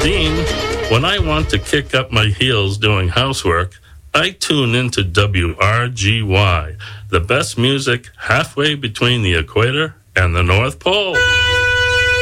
Dean, when I want to kick up my heels doing housework, I tune into WRGY, the best music halfway between the equator and the North Pole.